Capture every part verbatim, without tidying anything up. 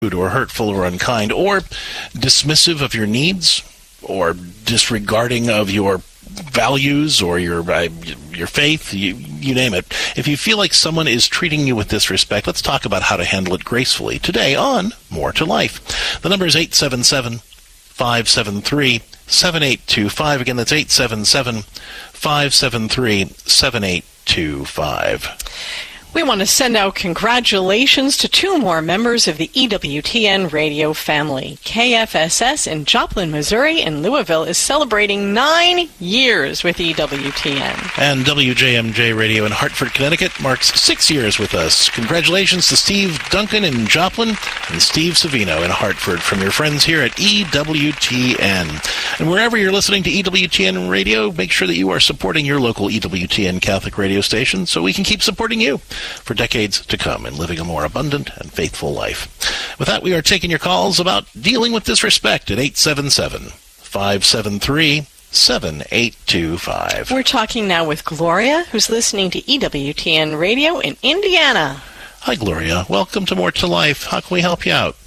or hurtful or unkind or dismissive of your needs or disregarding of your values or your uh, your faith, you, you name it. If you feel like someone is treating you with disrespect, let's talk about how to handle it gracefully today on More to Life. The number is eight seven seven, five seven three, seven eight two five. Again, that's eight seven seven, five seven three, seven eight two five. We want to send out congratulations to two more members of the E W T N radio family. K F S S in Joplin, Missouri, and Louisville is celebrating nine years with E W T N. And W J M J Radio in Hartford, Connecticut marks six years with us. Congratulations to Steve Duncan in Joplin and Steve Savino in Hartford from your friends here at E W T N. And wherever you're listening to E W T N Radio, make sure that you are supporting your local E W T N Catholic radio station so we can keep supporting you for decades to come and living a more abundant and faithful life. With that, we are taking your calls about dealing with disrespect at eight seven seven, five seven three, seven eight two five. We're talking now with Gloria, who's listening to E W T N Radio in Indiana. Hi, Gloria. Welcome to More to Life. How can we help you out?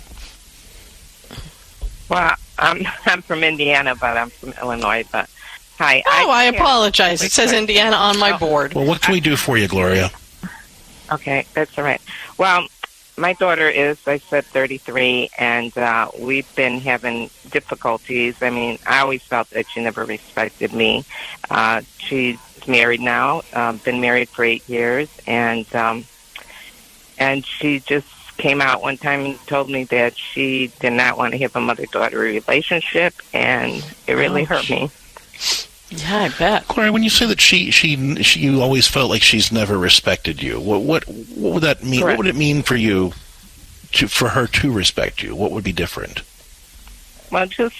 Well, I'm, I'm from Indiana, but I'm from Illinois. But hi. Oh, I, I apologize. It says Indiana on my board. Well, what can we do for you, Gloria? Okay, that's all right. Well, my daughter is, I said, thirty-three, and uh, we've been having difficulties. I mean, I always felt that she never respected me. Uh, she's married now, uh, been married for eight years, and um, and she just came out one time and told me that she did not want to have a mother-daughter relationship, and it really oh. hurt me. Yeah, I bet. Gloria, when you say that she, she, she, you always felt like she's never respected you, what, what, what would that mean? Correct. What would it mean for you, to, for her to respect you? What would be different? Well, just,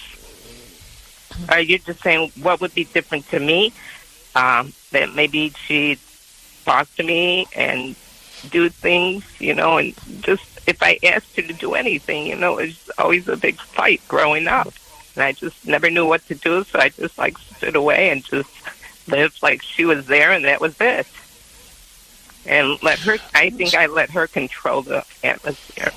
are you just saying what would be different to me? Um, that maybe she'd talk to me and do things, you know, and just, if I asked her to do anything, you know, it's always a big fight growing up. And I just never knew what to do, so I just, like, stood away and just lived like she was there, and that was it. And let her, I think I let her control the atmosphere.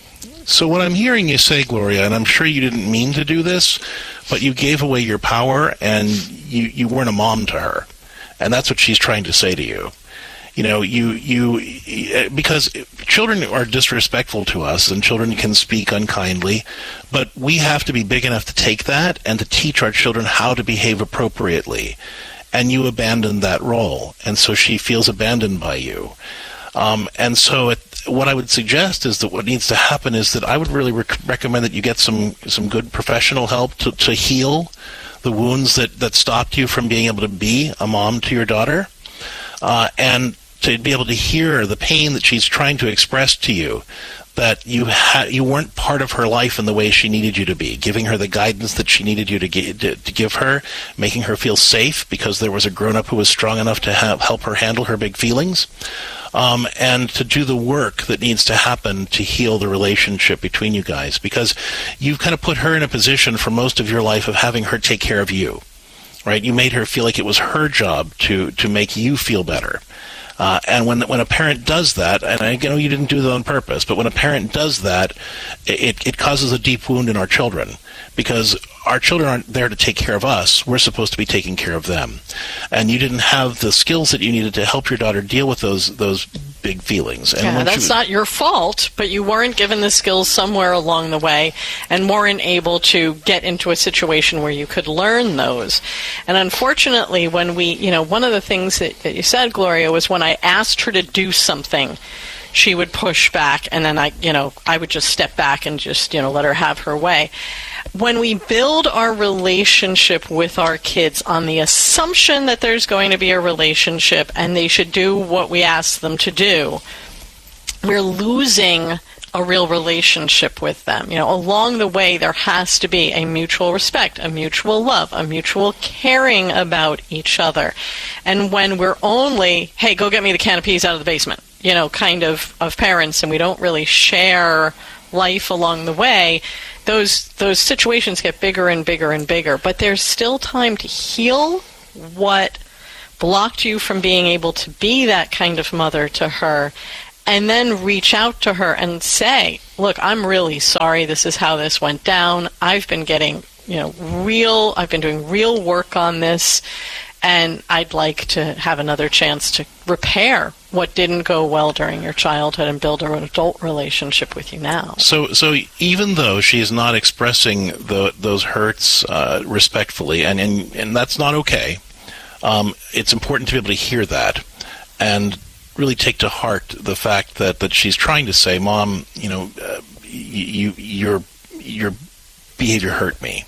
So what I'm hearing you say, Gloria, and I'm sure you didn't mean to do this, but you gave away your power, and you, you weren't a mom to her. And that's what she's trying to say to you. You know, you, you, because children are disrespectful to us and children can speak unkindly, but we have to be big enough to take that and to teach our children how to behave appropriately. And you abandoned that role. And so she feels abandoned by you. Um, and so it, what I would suggest is that what needs to happen is that I would really rec- recommend that you get some, some good professional help to, to heal the wounds that, that stopped you from being able to be a mom to your daughter. Uh, and to be able to hear the pain that she's trying to express to you, that you ha- you weren't part of her life in the way she needed you to be, giving her the guidance that she needed you to, gi- to, to give her, making her feel safe because there was a grown-up who was strong enough to ha- help her handle her big feelings, um, and to do the work that needs to happen to heal the relationship between you guys, because you've kind of put her in a position for most of your life of having her take care of you. Right? You made her feel like it was her job to, to make you feel better. Uh, and when when a parent does that, and I know you didn't do that on purpose, but when a parent does that, it, it causes a deep wound in our children, because our children aren't there to take care of us. We're supposed to be taking care of them. And you didn't have the skills that you needed to help your daughter deal with those those big feelings. And yeah, that's you, not your fault, but you weren't given the skills somewhere along the way and weren't able to get into a situation where you could learn those. And unfortunately, when we, you know, one of the things that, that you said, Gloria, was when I asked her to do something, she would push back, and then I, you know, I would just step back and just, you know, let her have her way. When we build our relationship with our kids on the assumption that there's going to be a relationship and they should do what we ask them to do, we're losing a real relationship with them. You know, along the way, there has to be a mutual respect, a mutual love, a mutual caring about each other. And when we're only, hey, go get me the can of peas out of the basement, you know, kind of, of parents, and we don't really share life along the way, those those situations get bigger and bigger and bigger. But there's still time to heal what blocked you from being able to be that kind of mother to her, and then reach out to her and say, look, I'm really sorry. This is how this went down. I've been getting, you know, real, I've been doing real work on this, and I'd like to have another chance to repair what didn't go well during your childhood and build an adult relationship with you now. So so even though she is not expressing the, those hurts uh, respectfully, and, and, and that's not okay, um, it's important to be able to hear that and really take to heart the fact that, that she's trying to say, Mom, you know, uh, you, your, your behavior hurt me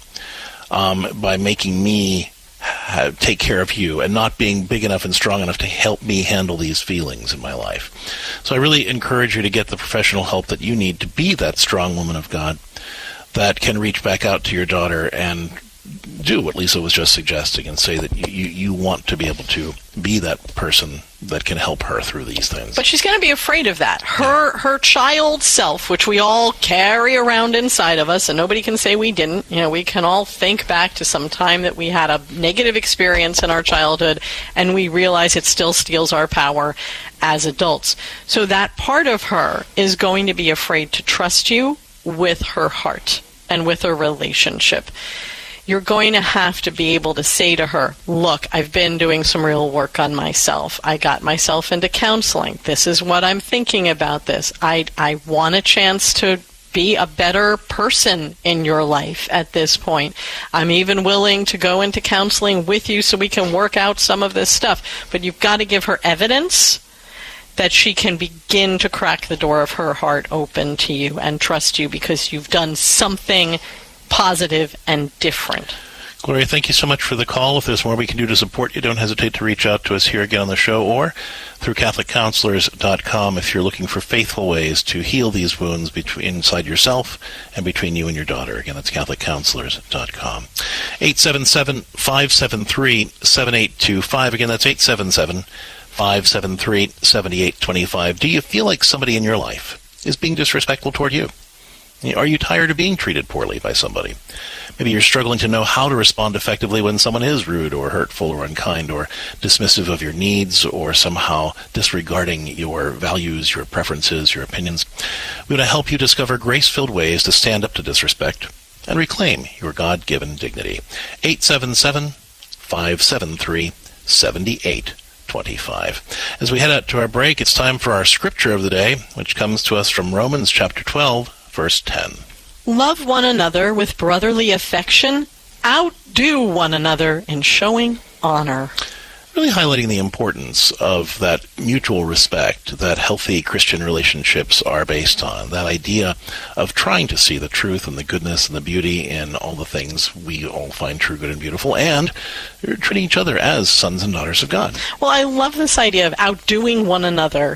um, by making me Uh, take care of you and not being big enough and strong enough to help me handle these feelings in my life. So I really encourage you to get the professional help that you need to be that strong woman of God that can reach back out to your daughter and do what Lisa was just suggesting and say that you, you, you want to be able to be that person that can help her through these things. But she's going to be afraid of that. Her her child self, which we all carry around inside of us, and nobody can say we didn't. You know, we can all think back to some time that we had a negative experience in our childhood, and we realize it still steals our power as adults. So that part of her is going to be afraid to trust you with her heart and with her relationship. You're going to have to be able to say to her, look, I've been doing some real work on myself. I got myself into counseling. This is what I'm thinking about this. I, I want a chance to be a better person in your life at this point. I'm even willing to go into counseling with you so we can work out some of this stuff. But you've got to give her evidence that she can begin to crack the door of her heart open to you and trust you because you've done something positive and different. Gloria, thank you so much for the call. If there's more we can do to support you, don't hesitate to reach out to us here again on the show or through Catholic Counselors dot com if you're looking for faithful ways to heal these wounds between inside yourself and between you and your daughter. Again, that's Catholic Counselors dot com. eight seven seven, five seven three, seven eight two five. Again, that's eight seven seven, five seven three, seven eight two five. Do you feel like somebody in your life is being disrespectful toward you? Are you tired of being treated poorly by somebody? Maybe you're struggling to know how to respond effectively when someone is rude or hurtful or unkind or dismissive of your needs or somehow disregarding your values, your preferences, your opinions. We want to help you discover grace-filled ways to stand up to disrespect and reclaim your God-given dignity. eight seven seven, five seven three, seven eight two five. As we head out to our break, it's time for our scripture of the day, which comes to us from Romans chapter twelve, verse ten. Love one another with brotherly affection. Outdo one another in showing honor. Really highlighting the importance of that mutual respect that healthy Christian relationships are based on. That idea of trying to see the truth and the goodness and the beauty in all the things we all find true, good, and beautiful, and treating each other as sons and daughters of God. Well, I love this idea of outdoing one another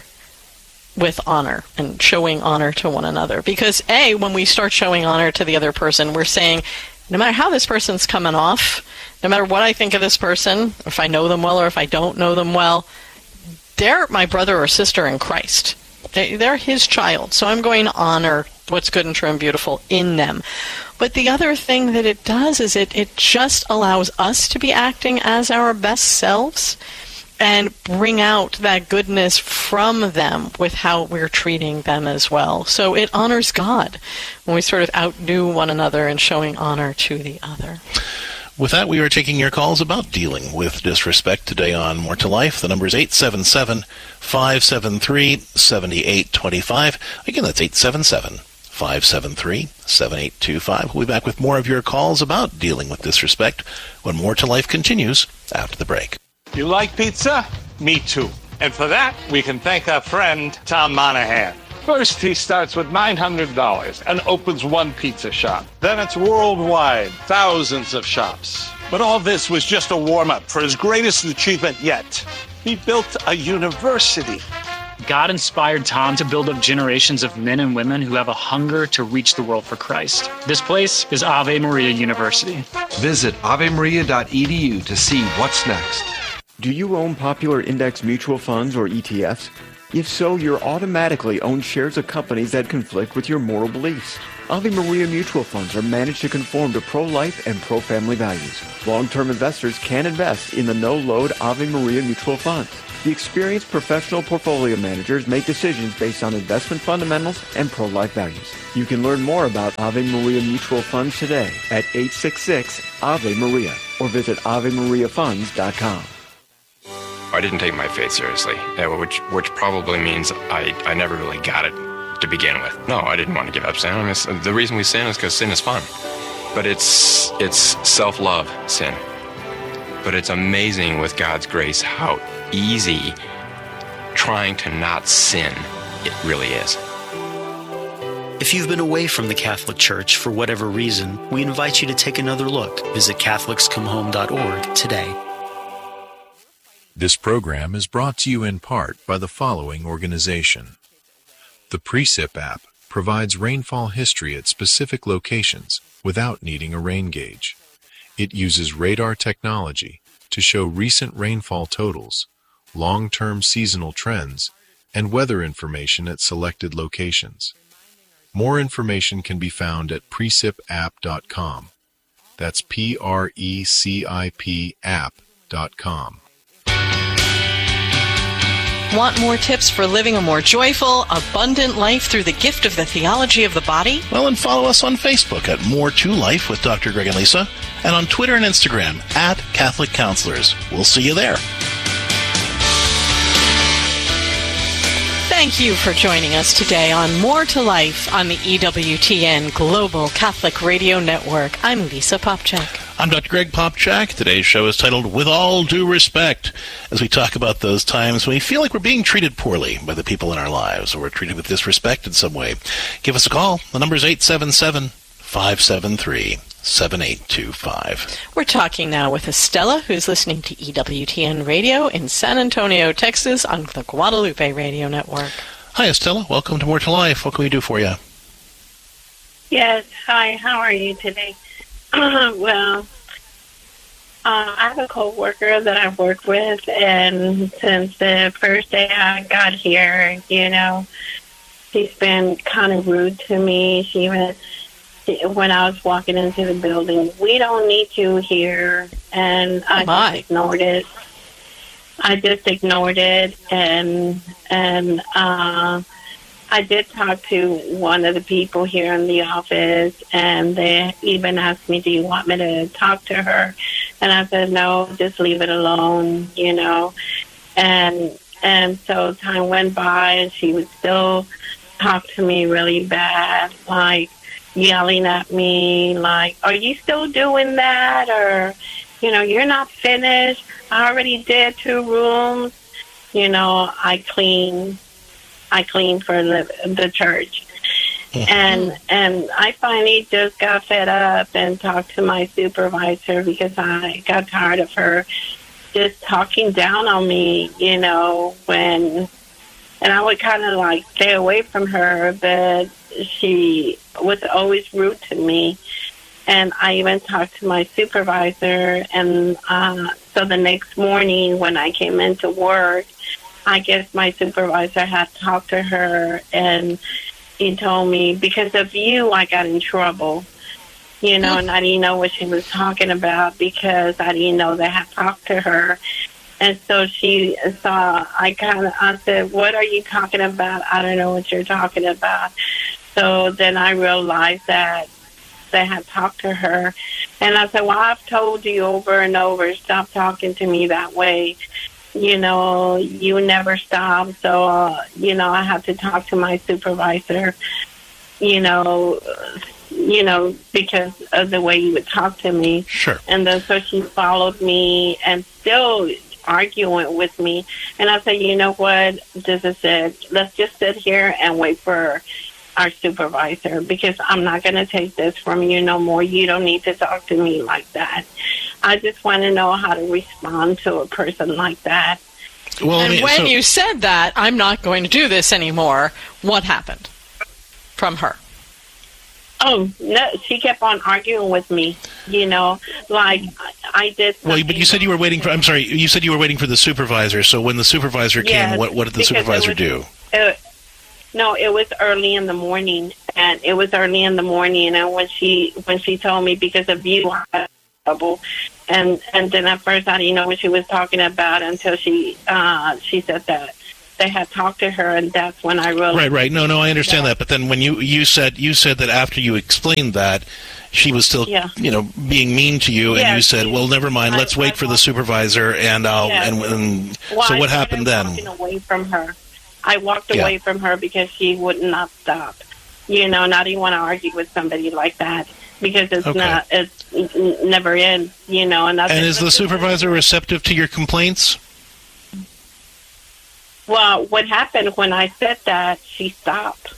with honor and showing honor to one another. Because, A, when we start showing honor to the other person, we're saying, no matter how this person's coming off, no matter what I think of this person, if I know them well or if I don't know them well, they're my brother or sister in Christ. They, they're his child. So I'm going to honor what's good and true and beautiful in them. But the other thing that it does is it, it just allows us to be acting as our best selves and bring out that goodness from them with how we're treating them as well. So it honors God when we sort of outdo one another and showing honor to the other. With that, we are taking your calls about dealing with disrespect today on More to Life. The number is eight seven seven, five seven three, seven eight two five. Again, that's eight seven seven, five seven three, seven eight two five. We'll be back with more of your calls about dealing with disrespect when More to Life continues after the break. You like pizza? Me too. And for that, we can thank our friend, Tom Monahan. First, he starts with nine hundred dollars and opens one pizza shop. Then it's worldwide, thousands of shops. But all this was just a warm-up for his greatest achievement yet. He built a university. God inspired Tom to build up generations of men and women who have a hunger to reach the world for Christ. This place is Ave Maria University. Visit ave maria dot e d u to see what's next. Do you own popular index mutual funds or E T Fs? If so, you're automatically own shares of companies that conflict with your moral beliefs. Ave Maria mutual funds are managed to conform to pro-life and pro-family values. Long-term investors can invest in the no-load Ave Maria mutual funds. The experienced professional portfolio managers make decisions based on investment fundamentals and pro-life values. You can learn more about Ave Maria mutual funds today at eight six six Ave Maria or visit ave maria funds dot com. I didn't take my faith seriously, which which probably means I, I never really got it to begin with. No, I didn't want to give up sin. I mean, the reason we sin is because sin is fun. But it's it's self-love sin. But it's amazing with God's grace how easy trying to not sin it really is. If you've been away from the Catholic Church for whatever reason, we invite you to take another look. Visit catholics come home dot org today. This program is brought to you in part by the following organization. The Precip app provides rainfall history at specific locations without needing a rain gauge. It uses radar technology to show recent rainfall totals, long-term seasonal trends, and weather information at selected locations. More information can be found at precip app dot com. That's P R E C I P app dot com. Want more tips for living a more joyful, abundant life through the gift of the theology of the body? Well, and follow us on Facebook at More to Life with Doctor Greg and Lisa, and on Twitter and Instagram at Catholic Counselors. We'll see you there. Thank you for joining us today on More to Life on the E W T N Global Catholic Radio Network. I'm Lisa Popchak. I'm Doctor Greg Popchak. Today's show is titled With All Due Respect, as we talk about those times when we feel like we're being treated poorly by the people in our lives, or we're treated with disrespect in some way. Give us a call. The number is eight seven seven, five seven three, seven eight two five. We're talking now with Estella, who's listening to E W T N Radio in San Antonio, Texas, on the Guadalupe Radio Network. Hi, Estella. Welcome to More to Life. What can we do for you? Yes. Hi. How are you today? Well, uh, I have a coworker that I work with, and since the first day I got here, you know, she's been kind of rude to me. She even, when I was walking into the building, we don't need you here, and I oh my. just ignored it. I just ignored it, and and uh, I did talk to one of the people here in the office, and they even asked me, do you want me to talk to her? And I said, no, just leave it alone, you know. And and so time went by, and she would still talk to me really bad, like yelling at me, like, are you still doing that? Or, you know, you're not finished. I already did two rooms. You know, I clean. I clean for the, the church. And and I finally just got fed up and talked to my supervisor because I got tired of her just talking down on me, you know, when, and I would kind of like stay away from her, but she was always rude to me. And I even talked to my supervisor, and uh, so the next morning when I came into work, I guess my supervisor had talked to her, and he told me, because of you, I got in trouble, you know, and I didn't know what she was talking about because I didn't know they had talked to her. And so she saw, I kind of, I said, what are you talking about? I don't know what you're talking about. So then I realized that they had talked to her. And I said, well, I've told you over and over, stop talking to me that way. You know, you never stop. So, uh, you know, I have to talk to my supervisor, you know, you know, because of the way you would talk to me. Sure. And then so she followed me and still arguing with me. And I said, you know what, this is it. Let's just sit here and wait for our supervisor, because I'm not going to take this from you no more. You don't need to talk to me like that. I just want to know how to respond to a person like that. Well, and I mean, when so, you said that, I'm not going to do this anymore, what happened from her? Oh, no, she kept on arguing with me, you know, like I did. Well, but you said you were waiting for, I'm sorry, you said you were waiting for the supervisor. So when the supervisor yes, came, what, what did the supervisor was, do? It, no, it was early in the morning, and it was early in the morning. And when she when she told me because of you, I had trouble, and and then at first I didn't know what she was talking about until she uh, she said that they had talked to her, and that's when I realized. Right, right. No, no, I understand that. But then when you, you said you said that after you explained that, she was still, yeah. you know, being mean to you, and yeah, you said, "Well, never mind. I, let's wait I, for the supervisor." And I'll. Yeah. And, and well, so what I happened then? Walking away from her, I walked yeah. away from her because she would not stop. You know, and I didn't want to argue with somebody like that because it's okay. not, it's it never ends. You know, and, and is the supervisor receptive to your complaints? Well, what happened when I said that, she stopped.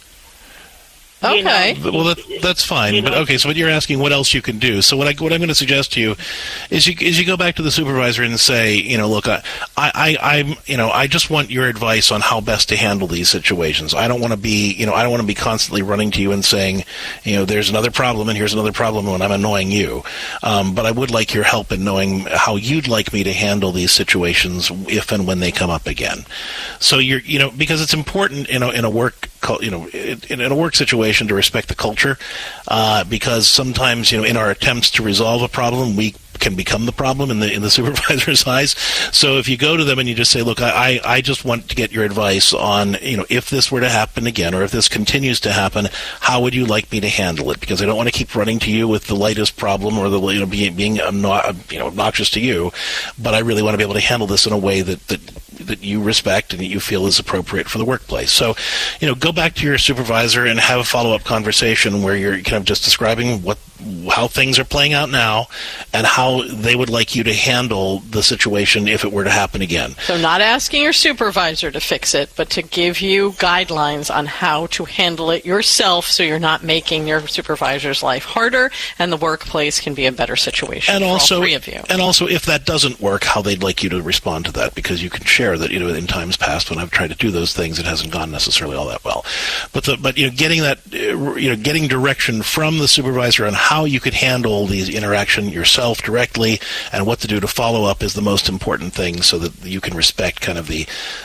Okay. You know, well, that, that's fine. you know, but okay, so what you're asking, what else you can do? So what I what I'm going to suggest to you is you is you go back to the supervisor and say, you know, look, I I I'm you know I just want your advice on how best to handle these situations. I don't want to be you know I don't want to be constantly running to you and saying, you know, there's another problem and here's another problem when I'm annoying you. Um, but I would like your help in knowing how you'd like me to handle these situations if and when they come up again. So you're you know because it's important you know in a work you know in, in a work situation to respect the culture, uh, because sometimes, you know, in our attempts to resolve a problem, we can become the problem in the in the supervisor's eyes. So if you go to them and you just say, look, I, I just want to get your advice on, you know, if this were to happen again or if this continues to happen, how would you like me to handle it? Because I don't want to keep running to you with the lightest problem or the, you know, being, being you know, obnoxious to you, but I really want to be able to handle this in a way that, that that you respect and that you feel is appropriate for the workplace. So, you know, go back to your supervisor and have a follow-up conversation where you're kind of just describing what how things are playing out now and how they would like you to handle the situation if it were to happen again. So not asking your supervisor to fix it, but to give you guidelines on how to handle it yourself so you're not making your supervisor's life harder and the workplace can be a better situation and for also, all three of you. And also, if that doesn't work, how they'd like you to respond to that, because you can share that, you know, in times past when I've tried to do those things, it hasn't gone necessarily all that well. But, the, but you know, getting that, you know, getting direction from the supervisor on how you could handle these interaction yourself directly and what to do to follow up is the most important thing, so that you can respect kind of the,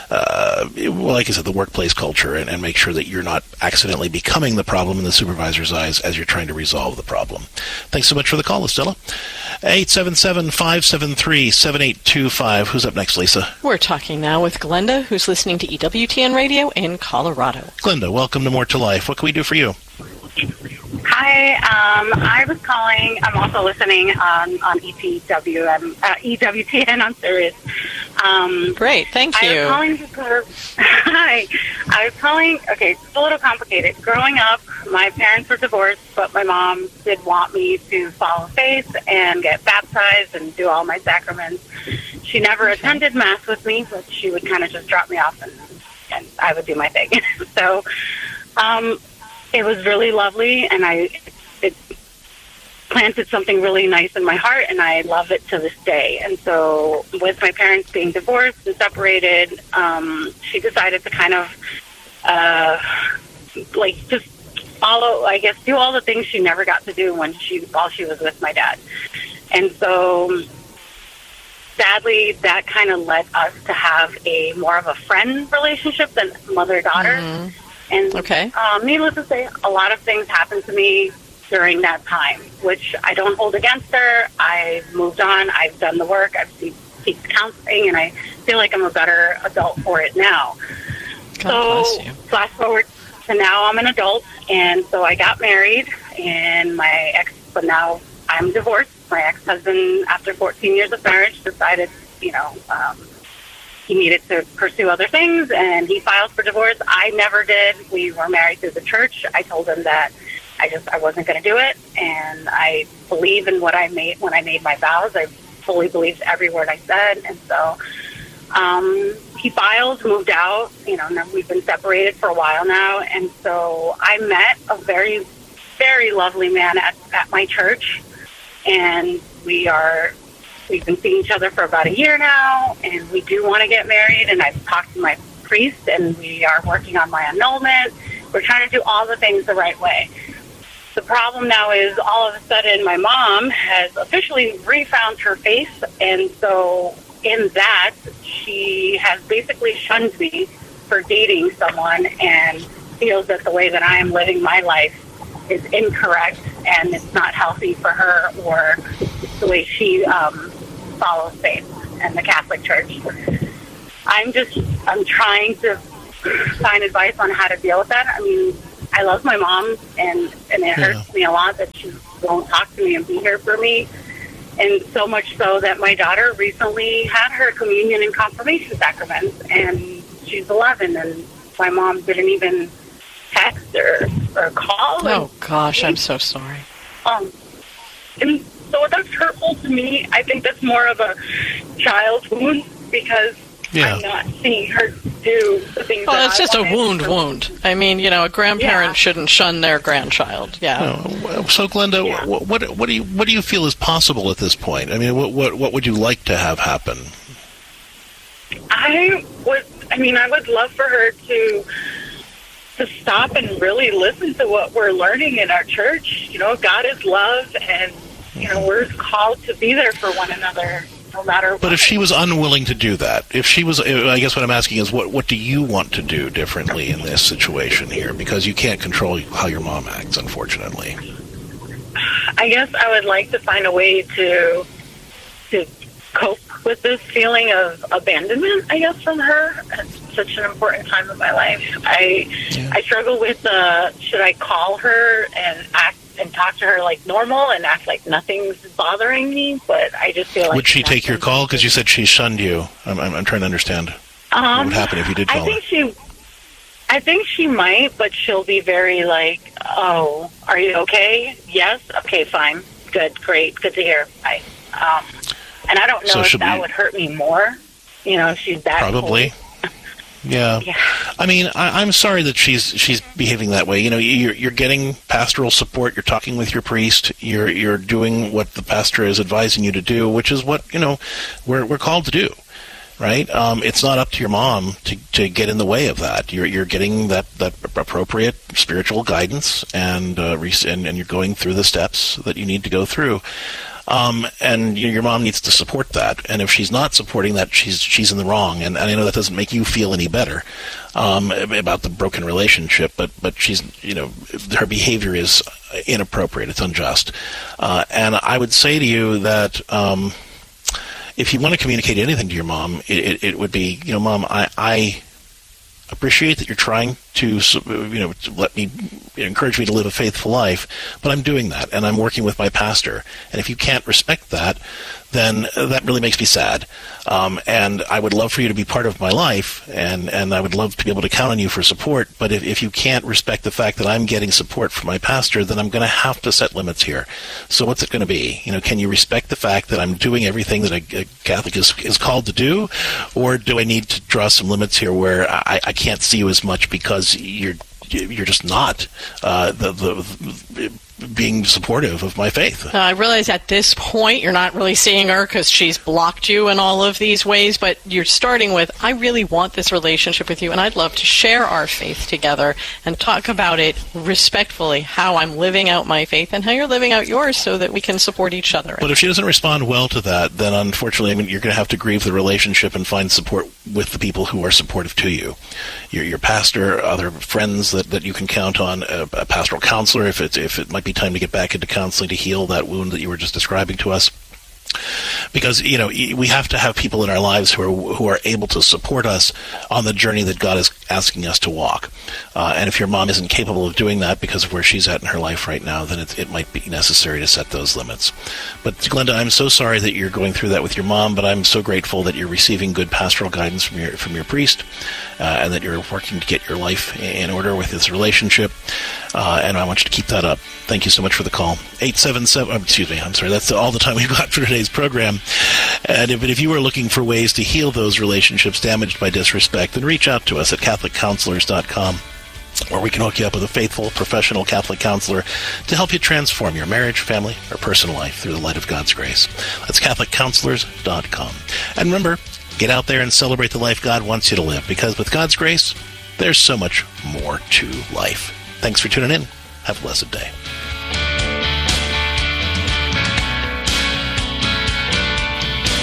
uh, well, like I said, the workplace culture, and, and make sure that you're not accidentally becoming the problem in the supervisor's eyes as you're trying to resolve the problem. Thanks so much for the call, Estella. eight seven seven, five seven three, seven eight two five. Who's up next, Lisa? We're talking now with Glenda, who's listening to E W T N Radio in Colorado. Glenda, welcome to More to Life. What can we do for you? Hi, um, I was calling. I'm also listening on, on E T W, um, uh, E W T N on Sirius. Um, Great, thank you. I was calling because, hi, I was calling, okay, it's a little complicated. Growing up, my parents were divorced, but my mom did want me to follow faith and get baptized and do all my sacraments. She never attended Mass with me, but she would kind of just drop me off and, and I would do my thing. so, um, it was really lovely, and I it planted something really nice in my heart, and I love it to this day. And so with my parents being divorced and separated, um, she decided to kind of, uh, like, just follow, I guess, do all the things she never got to do when she while she was with my dad. And so sadly, that kind of led us to have a more of a friend relationship than mother-daughter. Mm-hmm. And okay. um, needless to say, a lot of things happened to me during that time, which I don't hold against her. I've moved on. I've done the work. I've seeked counseling, and I feel like I'm a better adult for it now. God so flash forward to now, I'm an adult, and so I got married, and my ex, but now I'm divorced. My ex-husband, after fourteen years of marriage, decided, you know, um, he needed to pursue other things, and he filed for divorce. I never did. We were married through the church. I told him that I just I wasn't going to do it, and I believe in what I made when I made my vows. I fully believed every word I said, and so um, he filed, moved out. You know, we've been separated for a while now, and so I met a very, very lovely man at, at my church, and we are. We've been seeing each other for about a year now, and we do want to get married, and I've talked to my priest, and we are working on my annulment. We're trying to do all the things the right way. The problem now is all of a sudden my mom has officially refound her faith, and so in that, she has basically shunned me for dating someone and feels that the way that I am living my life is incorrect and it's not healthy for her or the way she um, follows faith and the Catholic Church. I'm just, I'm trying to find advice on how to deal with that. I mean, I love my mom, and, and it Yeah. hurts me a lot that she won't talk to me and be here for me. And so much so that my daughter recently had her communion and confirmation sacraments, and she's eleven, and my mom didn't even text or, or call. Oh, gosh, I'm so sorry. Um, and so that's hurtful to me. I think that's more of a child's wound because Yeah. I'm not seeing her do the things Well, that it's I just a wanted wound for- wound. I mean, you know, a grandparent Yeah. shouldn't shun their grandchild. Yeah. Oh, so, Glenda, Yeah. what, what what do you what do you feel is possible at this point? I mean, what what what would you like to have happen? I would, I mean, I would love for her to to stop and really listen to what we're learning in our church. You know, God is love, and, you know, we're called to be there for one another, no matter what. But if she was unwilling to do that, if she was, I guess what I'm asking is, what what do you want to do differently in this situation here? Because you can't control how your mom acts, unfortunately. I guess I would like to find a way to to cope with this feeling of abandonment, I guess, from her at such an important time in my life. I Yeah. I struggle with uh, should I call her and act and talk to her like normal and act like nothing's bothering me, but I just feel like... Would she take your call? Because you said she shunned you. I'm, I'm, I'm trying to understand. Um, what would happen if you did I call think her? she, I think she might, but she'll be very like, "Oh, are you okay? Yes, okay, fine, good, great, good to hear." I, um, and I don't know So if she'll that be- would hurt me more. You know, if she's that Probably. cold. Yeah. Yeah. I mean, I, I'm sorry that she's she's behaving that way. You know, you're you're getting pastoral support. You're talking with your priest. You're you're doing what the pastor is advising you to do, which is what you know we're we're called to do, right? Um, it's not up to your mom to, to get in the way of that. You're you're getting that, that appropriate spiritual guidance, and uh, re- and and you're going through the steps that you need to go through. Um, and you know, your mom needs to support that. And if she's not supporting that, she's she's in the wrong. And, and I know that doesn't make you feel any better um, about the broken relationship, but but she's you know her behavior is inappropriate. It's unjust. Uh, and I would say to you that um, if you want to communicate anything to your mom, it, it, it would be you know, Mom, I. I appreciate that you're trying to, you know, to let me encourage me to live a faithful life, but I'm doing that, and I'm working with my pastor. And if you can't respect that, then that really makes me sad. Um, and I would love for you to be part of my life, and, and I would love to be able to count on you for support. But if, if you can't respect the fact that I'm getting support from my pastor, then I'm going to have to set limits here. So what's it going to be? You know, can you respect the fact that I'm doing everything that a, a Catholic is, is called to do, or do I need to draw some limits here where I, I can't see you as much because you're you're just not uh, the, the being supportive of my faith? Uh, I realize at this point you're not really seeing her because she's blocked you in all of these ways, but you're starting with, I really want this relationship with you, and I'd love to share our faith together and talk about it respectfully, how I'm living out my faith and how you're living out yours so that we can support each other. But if she doesn't respond well to that, then unfortunately, I mean, you're going to have to grieve the relationship and find support with the people who are supportive to you. Your, your pastor, other friends that, that you can count on, a, a pastoral counselor, if it, if it might be time to get back into counseling to heal that wound that you were just describing to us. Because, you know, we have to have people in our lives who are who are able to support us on the journey that God is asking us to walk. Uh, and if your mom isn't capable of doing that because of where she's at in her life right now, then it, it might be necessary to set those limits. But, Glenda, I'm so sorry that you're going through that with your mom, but I'm so grateful that you're receiving good pastoral guidance from your from your priest, uh, and that you're working to get your life in order with this relationship. Uh, and I want you to keep that up. Thank you so much for the call. eight seven seven, oh, excuse me, I'm sorry, that's all the time we've got for today's program. And if, if you are looking for ways to heal those relationships damaged by disrespect, then reach out to us at Catholic Counselors dot com, where we can hook you up with a faithful, professional Catholic counselor to help you transform your marriage, family, or personal life through the light of God's grace. That's Catholic Counselors dot com. And remember, get out there and celebrate the life God wants you to live, because with God's grace, there's so much more to life. Thanks for tuning in. Have a blessed day.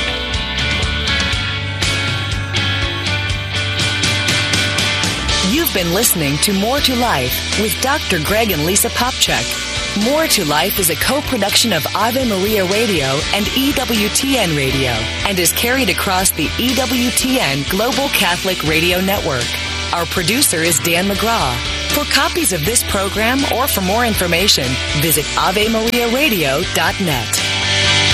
You've You've been listening to More to Life with Doctor Greg and Lisa Popchak. More to Life is a co-production of Ave Maria Radio and E W T N Radio and is carried across the E W T N Global Catholic Radio Network. Our producer is Dan McGraw. For copies of this program or for more information, visit ave maria radio dot net.